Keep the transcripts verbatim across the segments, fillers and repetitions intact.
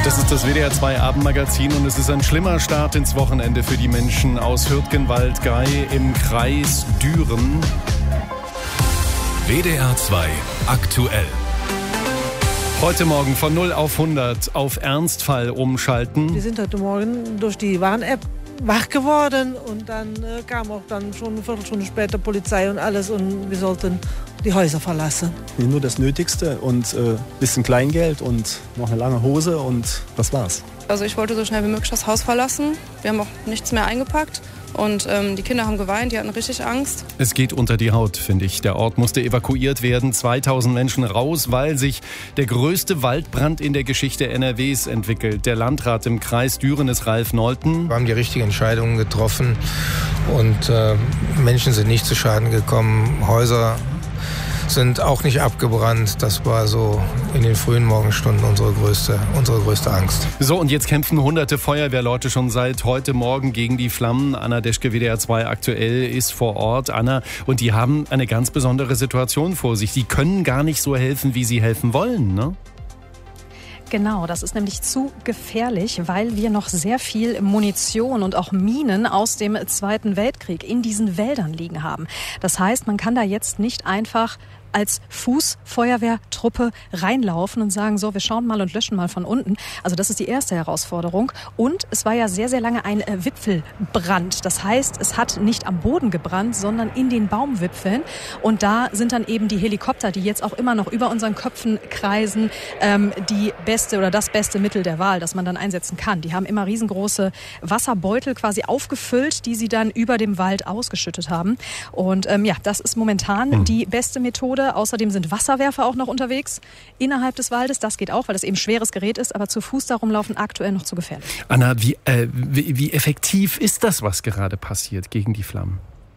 Das ist das W D R zwei Abendmagazin und es ist ein schlimmer Start ins Wochenende für die Menschen aus Hürtgenwald-Gey im Kreis Düren. W D R zwei aktuell. Heute Morgen von null auf hundert auf Ernstfall umschalten. Wir sind heute Morgen durch die Warn-App wach geworden und dann äh, kam auch dann schon eine Viertelstunde später Polizei und alles und wir sollten die Häuser verlassen. Nur das Nötigste und ein äh, bisschen Kleingeld und noch eine lange Hose und das war's. Also ich wollte so schnell wie möglich das Haus verlassen. Wir haben auch nichts mehr eingepackt. Und ähm, die Kinder haben geweint, die hatten richtig Angst. Es geht unter die Haut, finde ich. Der Ort musste evakuiert werden, zweitausend Menschen raus, weil sich der größte Waldbrand in der Geschichte N R Ws entwickelt. Der Landrat im Kreis Düren ist Ralf Nolten. Wir haben die richtigen Entscheidungen getroffen und äh, Menschen sind nicht zu Schaden gekommen. Häuser sind auch nicht abgebrannt. Das war so in den frühen Morgenstunden unsere größte, unsere größte Angst. So, und jetzt kämpfen hunderte Feuerwehrleute schon seit heute Morgen gegen die Flammen. Anna Deschke, W D R zwei aktuell, ist vor Ort. Anna, und die haben eine ganz besondere Situation vor sich. Die können gar nicht so helfen, wie sie helfen wollen, ne? Genau, das ist nämlich zu gefährlich, weil wir noch sehr viel Munition und auch Minen aus dem Zweiten Weltkrieg in diesen Wäldern liegen haben. Das heißt, man kann da jetzt nicht einfach als Fußfeuerwehrtruppe reinlaufen und sagen, so, wir schauen mal und löschen mal von unten. Also das ist die erste Herausforderung. Und es war ja sehr, sehr lange ein äh, Wipfelbrand. Das heißt, es hat nicht am Boden gebrannt, sondern in den Baumwipfeln. Und da sind dann eben die Helikopter, die jetzt auch immer noch über unseren Köpfen kreisen, ähm, die beste oder das beste Mittel der Wahl, das man dann einsetzen kann. Die haben immer riesengroße Wasserbeutel quasi aufgefüllt, die sie dann über dem Wald ausgeschüttet haben. Und ähm, ja, das ist momentan mhm. die beste Methode. Außerdem sind Wasserwerfer auch noch unterwegs innerhalb des Waldes. Das geht auch, weil das eben schweres Gerät ist, aber zu Fuß da rumlaufen aktuell noch zu gefährlich. Anna, wie, äh, wie, wie effektiv ist das, was gerade passiert gegen die Flammen?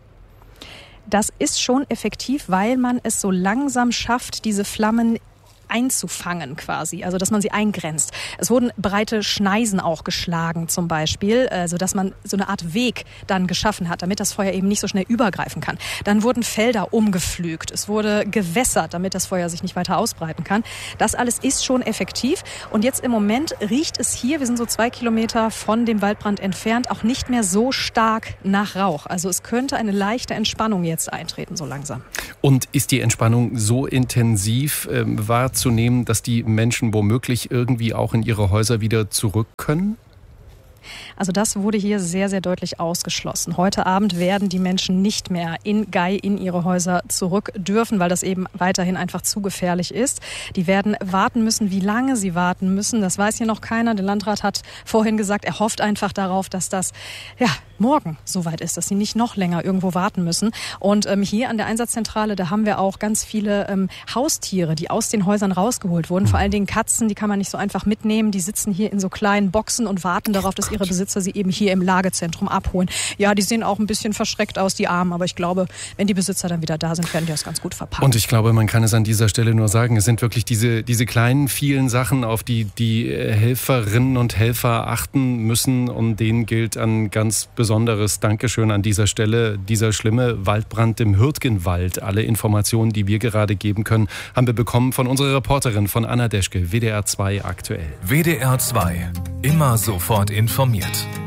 Das ist schon effektiv, weil man es so langsam schafft, diese Flammen einzufangen quasi, also dass man sie eingrenzt. Es wurden breite Schneisen auch geschlagen zum Beispiel, also dass man so eine Art Weg dann geschaffen hat, damit das Feuer eben nicht so schnell übergreifen kann. Dann wurden Felder umgepflügt, es wurde gewässert, damit das Feuer sich nicht weiter ausbreiten kann. Das alles ist schon effektiv und jetzt im Moment riecht es hier, wir sind so zwei Kilometer von dem Waldbrand entfernt, auch nicht mehr so stark nach Rauch. Also es könnte eine leichte Entspannung jetzt eintreten, so langsam. Und ist die Entspannung so intensiv äh, wahrzunehmen, dass die Menschen womöglich irgendwie auch in ihre Häuser wieder zurück können? Also das wurde hier sehr, sehr deutlich ausgeschlossen. Heute Abend werden die Menschen nicht mehr in Gey in ihre Häuser zurück dürfen, weil das eben weiterhin einfach zu gefährlich ist. Die werden warten müssen. Wie lange sie warten müssen, das weiß hier noch keiner. Der Landrat hat vorhin gesagt, er hofft einfach darauf, dass das ja morgen soweit ist, dass sie nicht noch länger irgendwo warten müssen. Und ähm, hier an der Einsatzzentrale, da haben wir auch ganz viele ähm, Haustiere, die aus den Häusern rausgeholt wurden. Vor allen Dingen Katzen, die kann man nicht so einfach mitnehmen. Die sitzen hier in so kleinen Boxen und warten darauf, dass ihre Besitzer sie eben hier im Lagezentrum abholen. Ja, die sehen auch ein bisschen verschreckt aus, die Armen. Aber ich glaube, wenn die Besitzer dann wieder da sind, werden die das ganz gut verpacken. Und ich glaube, man kann es an dieser Stelle nur sagen, es sind wirklich diese, diese kleinen, vielen Sachen, auf die die Helferinnen und Helfer achten müssen. Und denen gilt ein ganz besonderes Dankeschön an dieser Stelle. Dieser schlimme Waldbrand im Hürtgenwald. Alle Informationen, die wir gerade geben können, haben wir bekommen von unserer Reporterin, von Anna Deschke, W D R zwei aktuell. W D R zwei. Immer sofort informiert.